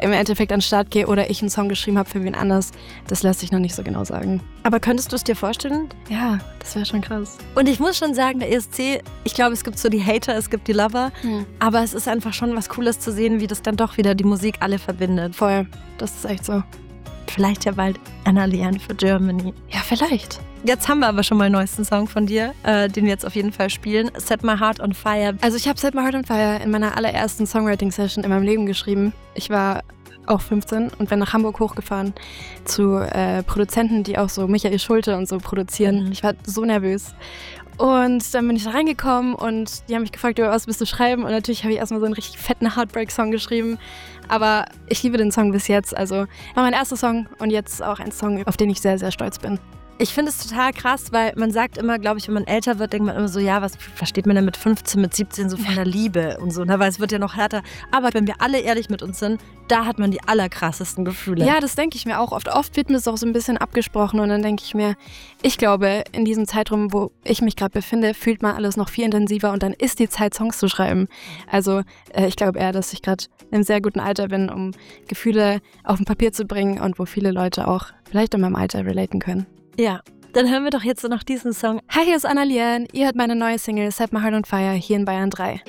im Endeffekt an den Start gehe oder ich einen Song geschrieben habe für wen anders, das lässt sich noch nicht so genau sagen. Aber könntest du es dir vorstellen? Ja, das wäre schon krass. Und ich muss schon sagen, der ESC, ich glaube, es gibt so die Hater, es gibt die Lover, aber es ist einfach schon was Cooles zu sehen, wie das dann doch wieder die Musik alle verbindet. Voll, das ist echt so. Vielleicht ja bald Anna-Liane für Germany. Ja, vielleicht. Jetzt haben wir aber schon mal einen neuesten Song von dir, den wir jetzt auf jeden Fall spielen. Set My Heart on Fire. Also ich habe Set My Heart on Fire in meiner allerersten Songwriting-Session in meinem Leben geschrieben. Ich war auch 15 und bin nach Hamburg hochgefahren zu Produzenten, die auch so Michael Schulte und so produzieren. Ich war so nervös. Und dann bin ich da reingekommen und die haben mich gefragt, über was willst du schreiben? Und natürlich habe ich erstmal so einen richtig fetten Heartbreak-Song geschrieben. Aber ich liebe den Song bis jetzt. Also war mein erster Song und jetzt auch ein Song, auf den ich sehr, sehr stolz bin. Ich finde es total krass, weil man sagt immer, glaube ich, wenn man älter wird, denkt man immer so, ja, was versteht man denn mit 15, mit 17 so von der Liebe und so, ne? Weil es wird ja noch härter. Aber wenn wir alle ehrlich mit uns sind, da hat man die allerkrassesten Gefühle. Ja, das denke ich mir auch oft. Oft wird mir das auch so ein bisschen abgesprochen und dann denke ich mir, ich glaube, in diesem Zeitraum, wo ich mich gerade befinde, fühlt man alles noch viel intensiver und dann ist die Zeit, Songs zu schreiben. Also ich glaube eher, dass ich gerade in einem sehr guten Alter bin, um Gefühle auf ein Papier zu bringen und wo viele Leute auch vielleicht in meinem Alter relaten können. Ja, dann hören wir doch jetzt noch diesen Song. Hi, hier ist Anna-Liane. Ihr hört meine neue Single Set My Heart on Fire hier in Bayern 3.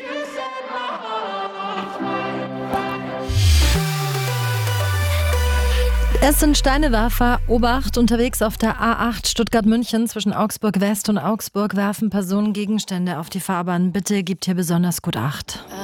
Es sind Steinewerfer, Obacht, unterwegs auf der A8 Stuttgart-München zwischen Augsburg West und Augsburg werfen Personen Gegenstände auf die Fahrbahn. Bitte gebt hier besonders gut Acht.